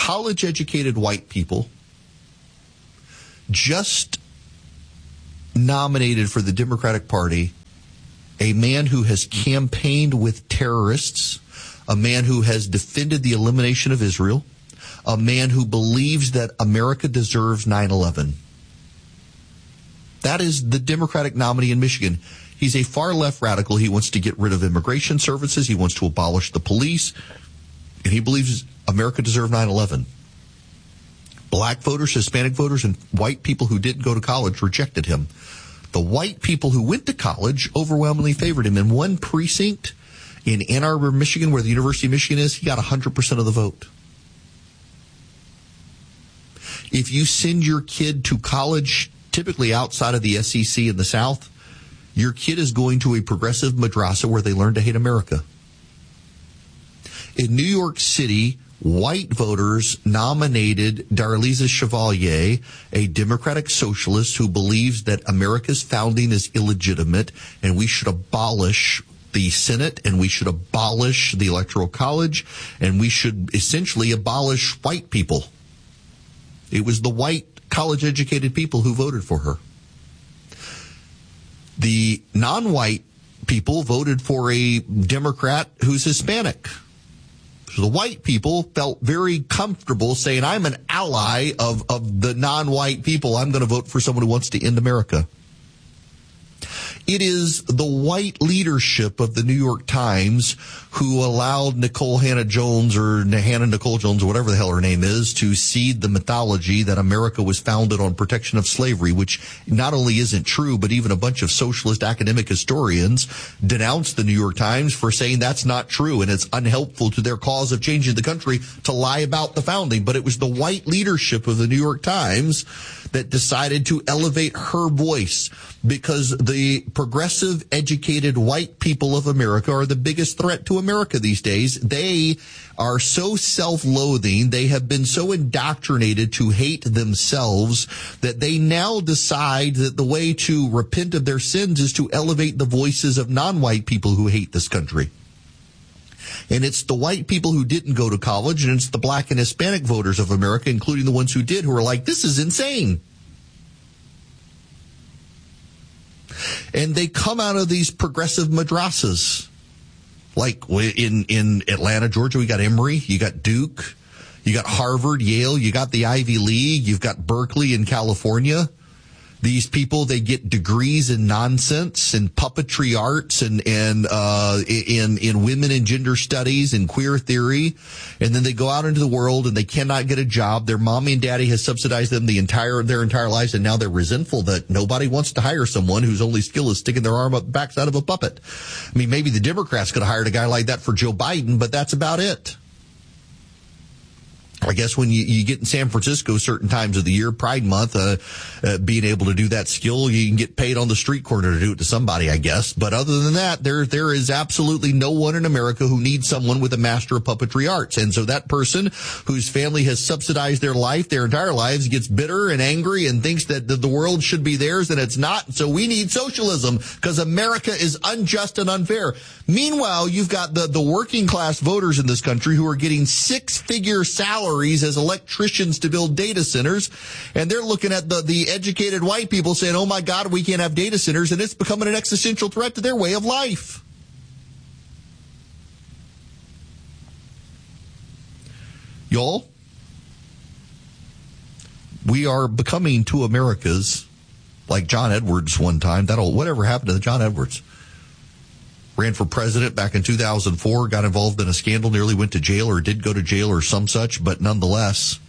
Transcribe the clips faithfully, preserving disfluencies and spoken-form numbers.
college-educated white people just nominated for the Democratic Party a man who has campaigned with terrorists, a man who has defended the elimination of Israel, a man who believes that America deserves nine eleven. That is the Democratic nominee in Michigan. He's a far-left radical. He wants to get rid of immigration services. He wants to abolish the police. And he believes America deserved nine eleven. Black voters, Hispanic voters, and white people who didn't go to college rejected him. The white people who went to college overwhelmingly favored him. In one precinct in Ann Arbor, Michigan, where the University of Michigan is, he got one hundred percent of the vote. If you send your kid to college, typically outside of the S E C in the South, your kid is going to a progressive madrasa where they learn to hate America. In New York City, white voters nominated Darlisa Chevalier, a Democratic socialist who believes that America's founding is illegitimate and we should abolish the Senate and we should abolish the Electoral College and we should essentially abolish white people. It was the white college-educated people who voted for her. The non-white people voted for a Democrat who's Hispanic. So the white people felt very comfortable saying, I'm an ally of, of the non-white people. I'm going to vote for someone who wants to end America. It is the white leadership of the New York Times who allowed Nicole Hannah-Jones or Hannah Nicole Jones or whatever the hell her name is to seed the mythology that America was founded on protection of slavery, which not only isn't true, but even a bunch of socialist academic historians denounced the New York Times for saying that's not true and it's unhelpful to their cause of changing the country to lie about the founding. But it was the white leadership of the New York Times that decided to elevate her voice because the progressive, educated white people of America are the biggest threat to America these days. They are so self-loathing, they have been so indoctrinated to hate themselves that they now decide that the way to repent of their sins is to elevate the voices of non-white people who hate this country. And it's the white people who didn't go to college, and it's the black and Hispanic voters of America, including the ones who did, who are like, this is insane. And they come out of these progressive madrasas. Like in, in Atlanta, Georgia, we got Emory, you got Duke, you got Harvard, Yale, you got the Ivy League, you've got Berkeley in California. These people, they get degrees in nonsense and puppetry arts and, and, uh, in, in women and gender studies and queer theory. And then they go out into the world and they cannot get a job. Their mommy and daddy has subsidized them the entire, their entire lives. And now they're resentful that nobody wants to hire someone whose only skill is sticking their arm up the backside of a puppet. I mean, maybe the Democrats could have hired a guy like that for Joe Biden, but that's about it. I guess when you, you get in San Francisco certain times of the year, Pride Month, uh, uh, being able to do that skill, you can get paid on the street corner to do it to somebody, I guess. But other than that, there there is absolutely no one in America who needs someone with a master of puppetry arts. And so that person whose family has subsidized their life, their entire lives, gets bitter and angry and thinks that the, the world should be theirs and it's not. So we need socialism because America is unjust and unfair. Meanwhile, you've got the, the working class voters in this country who are getting six-figure salaries as electricians to build data centers, and they're looking at the, the educated white people saying, oh my God, we can't have data centers, and it's becoming an existential threat to their way of life. Y'all, we are becoming two Americas like John Edwards one time. That'll, whatever happened to the John Edwards? Ran for president back in two thousand four, got involved in a scandal, nearly went to jail or did go to jail or some such, but nonetheless,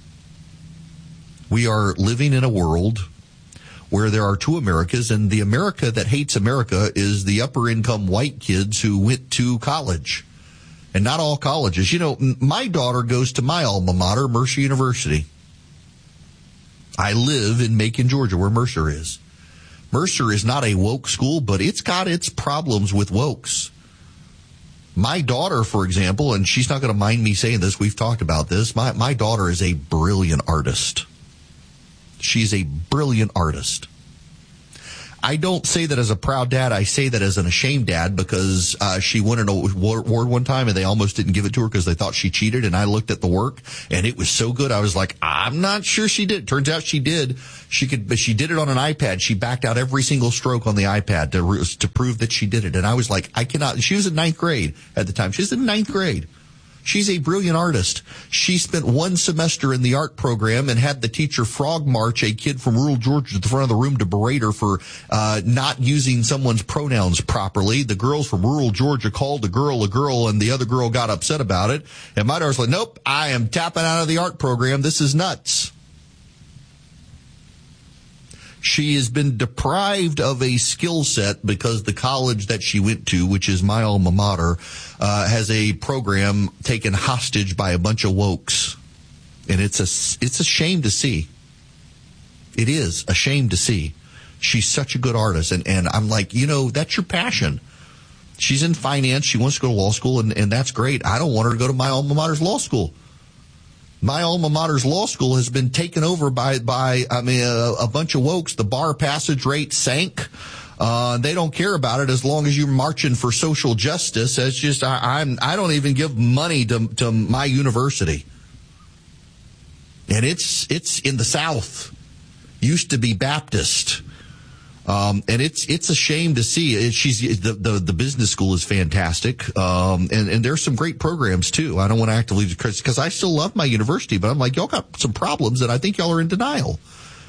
we are living in a world where there are two Americas, and the America that hates America is the upper-income white kids who went to college. And not all colleges. You know, my daughter goes to my alma mater, Mercer University. I live in Macon, Georgia, where Mercer is. Mercer is not a woke school, but it's got its problems with wokes. My daughter, for example, and she's not going to mind me saying this, we've talked about this, my, my daughter is a brilliant artist. She's a brilliant artist. I don't say that as a proud dad. I say that as an ashamed dad because uh, she won an award one time and they almost didn't give it to her because they thought she cheated. And I looked at the work and it was so good. I was like, I'm not sure she did. Turns out she did. She could, but she did it on an iPad. She backed out every single stroke on the iPad to to prove that she did it. And I was like, I cannot. She was in ninth grade at the time. She was in ninth grade. She's a brilliant artist. She spent one semester in the art program and had the teacher frog march a kid from rural Georgia to the front of the room to berate her for uh not using someone's pronouns properly. The girls from rural Georgia called the girl a girl, and the other girl got upset about it. And my daughter's like, nope, I am tapping out of the art program. This is nuts. She has been deprived of a skill set because the college that she went to, which is my alma mater, uh, has a program taken hostage by a bunch of wokes. And it's a, it's a shame to see. It is a shame to see. She's such a good artist. And, and I'm like, you know, that's your passion. She's in finance. She wants to go to law school, and, and that's great. I don't want her to go to my alma mater's law school. My alma mater's law school has been taken over by, by I mean, a, a bunch of wokes. The bar passage rate sank. Uh, they don't care about it as long as you're marching for social justice. It's just, I, I'm, I don't even give money to, to my university. And it's, it's in the South. Used to be Baptist. Um, and it's, it's a shame to see it. She's, the, the, the business school is fantastic. Um, and, and there's some great programs too. I don't want to actively, because I still love my university, but I'm like, y'all got some problems and I think y'all are in denial.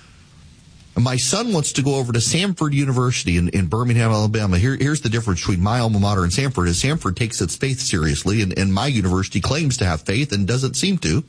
My son wants to go over to Samford University in, in Birmingham, Alabama. Here, here's the difference between my alma mater and Samford is Samford takes its faith seriously, and, and my university claims to have faith and doesn't seem to.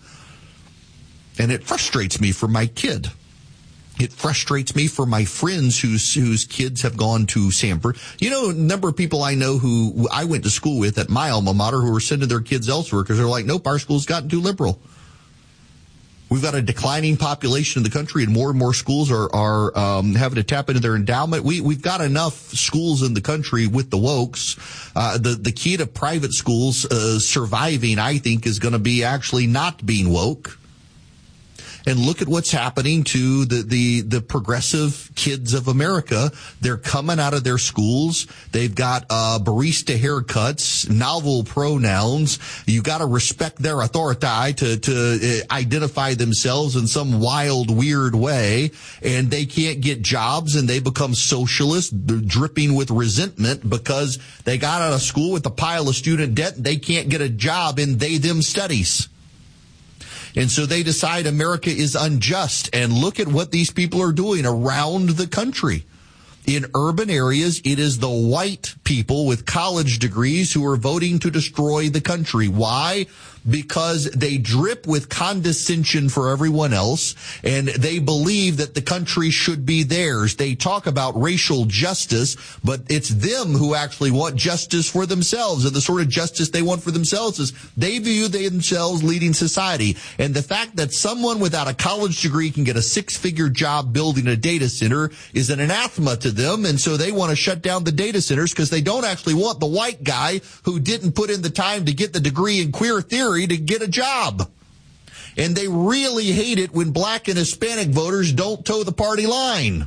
And it frustrates me for my kid. It frustrates me for my friends whose whose kids have gone to Samford. You know, a number of people I know who, who I went to school with at my alma mater who are sending their kids elsewhere because they're like, nope, our school's gotten too liberal. We've got a declining population in the country, and more and more schools are are um, having to tap into their endowment. We we've got enough schools in the country with the wokes. Uh, the the key to private schools uh, surviving, I think, is going to be actually not being woke. And look at what's happening to the, the, the progressive kids of America. They're coming out of their schools. They've got, uh, barista haircuts, novel pronouns. You gotta respect their authority to, to uh, identify themselves in some wild, weird way. And they can't get jobs, and they become socialists, dripping with resentment because they got out of school with a pile of student debt and they can't get a job in they-them studies. And so they decide America is unjust. And look at what these people are doing around the country. In urban areas, it is the white people with college degrees who are voting to destroy the country. Why? Because they drip with condescension for everyone else, and they believe that the country should be theirs. They talk about racial justice, but it's them who actually want justice for themselves. And the sort of justice they want for themselves is they view themselves leading society. And the fact that someone without a college degree can get a six-figure job building a data center is an anathema to them. And so they want to shut down the data centers because they don't actually want the white guy who didn't put in the time to get the degree in queer theory to get a job. And they really hate it when black and Hispanic voters don't toe the party line.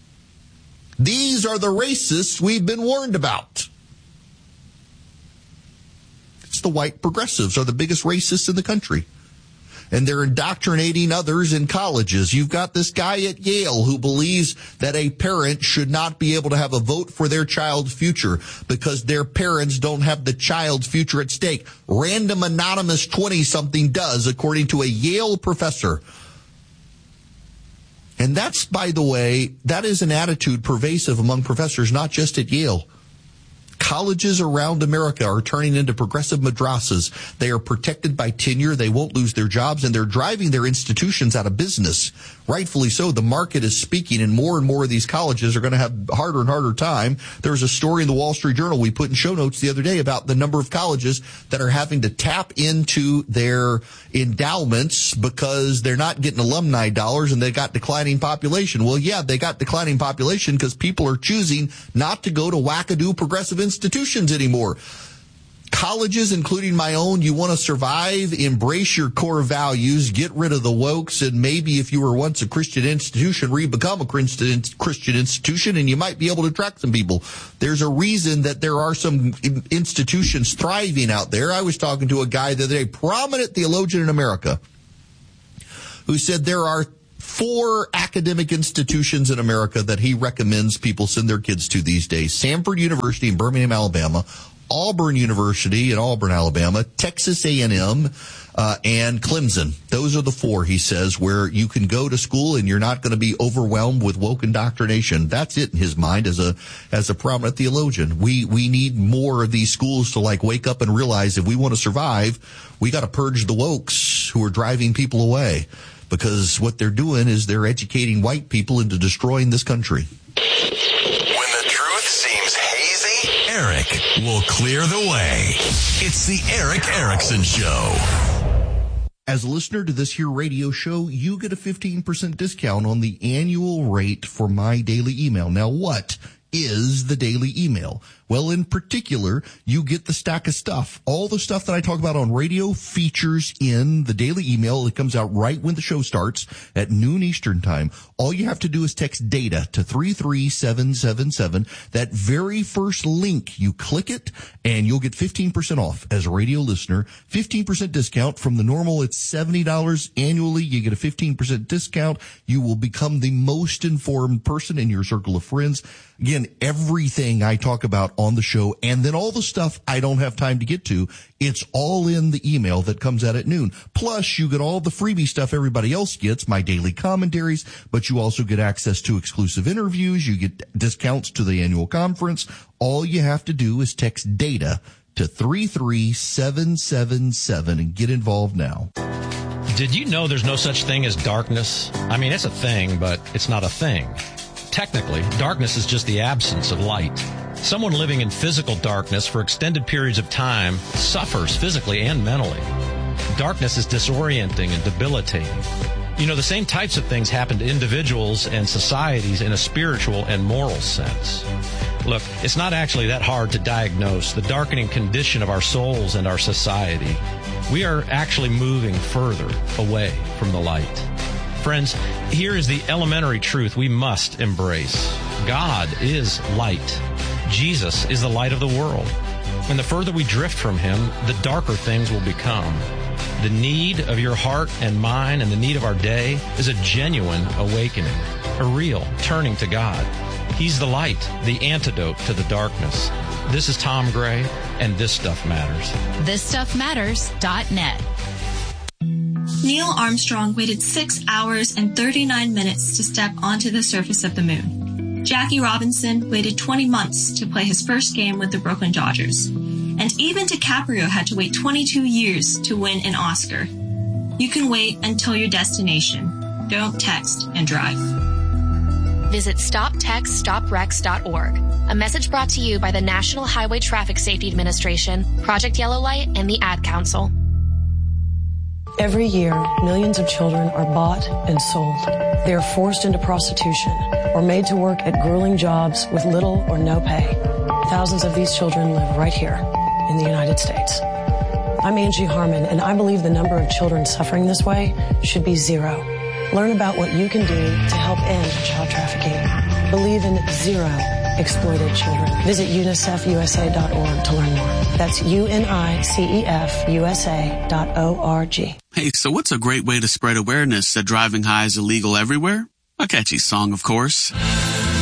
These are the racists we've been warned about. It's the white progressives are the biggest racists in the country. And they're indoctrinating others in colleges. You've got this guy at Yale who believes that a parent should not be able to have a vote for their child's future because their parents don't have the child's future at stake. Random anonymous twenty-something does, according to a Yale professor. And that's, by the way, that is an attitude pervasive among professors, not just at Yale. Colleges around America are turning into progressive madrasas. They are protected by tenure. They won't lose their jobs, and they're driving their institutions out of business. Rightfully so. The market is speaking, and more and more of these colleges are going to have harder and harder time. There was a story in the Wall Street Journal we put in show notes the other day about the number of colleges that are having to tap into their endowments because they're not getting alumni dollars and they got declining population. Well, yeah, they got declining population because people are choosing not to go to wackadoo progressive institutions anymore. colleges, including my own, you want to survive, embrace your core values, get rid of the wokes, and maybe if you were once a Christian institution, re-become a Christian Christian institution, and you might be able to attract some people. There's a reason that there are some institutions thriving out there. I was talking to a guy the other day, prominent theologian in America, who said there are four academic institutions in America that he recommends people send their kids to these days. Samford University in Birmingham, Alabama, Auburn University in Auburn, Alabama, Texas A and M, uh, and Clemson. Those are the four, he says, where you can go to school and you're not going to be overwhelmed with woke indoctrination. That's it in his mind as a, as a prominent theologian. We, we need more of these schools to like wake up and realize if we want to survive, we got to purge the wokes who are driving people away, because what they're doing is they're educating white people into destroying this country. Eric will clear the way. It's the Eric Erickson Show. As a listener to this here radio show, you get a fifteen percent discount on the annual rate for my daily email. Now, what is the daily email? Well, in particular, you get the stack of stuff. All the stuff that I talk about on radio features in the daily email. It comes out right when the show starts at noon Eastern time. All you have to do is text DATA to three three seven seven seven. That very first link, you click it and you'll get fifteen percent off as a radio listener. fifteen percent discount from the normal. It's seventy dollars annually. You get a fifteen percent discount. You will become the most informed person in your circle of friends. Again, everything I talk about on the show, and then all the stuff I don't have time to get to, it's all in the email that comes out at noon. Plus, you get all the freebie stuff everybody else gets, my daily commentaries, but you also get access to exclusive interviews. You get discounts to the annual conference. All you have to do is text DATA to three three seven seven seven and get involved now. Did you know there's no such thing as darkness? I mean, it's a thing, but it's not a thing. Technically, darkness is just the absence of light. Someone living in physical darkness for extended periods of time suffers physically and mentally. Darkness is disorienting and debilitating. You know, the same types of things happen to individuals and societies in a spiritual and moral sense. Look, it's not actually that hard to diagnose the darkening condition of our souls and our society. We are actually moving further away from the light. Friends, here is the elementary truth we must embrace. God is light. Jesus is the light of the world. And the further we drift from him, the darker things will become. The need of your heart and mine and the need of our day is a genuine awakening, a real turning to God. He's the light, the antidote to the darkness. This is Tom Gray, and This Stuff Matters. this stuff matters dot net. Neil Armstrong waited six hours and thirty-nine minutes to step onto the surface of the moon. Jackie Robinson waited twenty months to play his first game with the Brooklyn Dodgers. And even DiCaprio had to wait twenty-two years to win an Oscar. You can wait until your destination. Don't text and drive. Visit stop text stop wrecks dot org. A message brought to you by the National Highway Traffic Safety Administration, Project Yellow Light, and the Ad Council. Every year, millions of children are bought and sold. They are forced into prostitution or made to work at grueling jobs with little or no pay. Thousands of these children live right here in the United States. I'm Angie Harmon, and I believe the number of children suffering this way should be zero. Learn about what you can do to help end child trafficking. Believe in zero exploited children. Visit unicef u s a dot org to learn more. That's U N I C E F U S A dot O R G. Hey, so what's a great way to spread awareness that driving high is illegal everywhere? A catchy song, of course.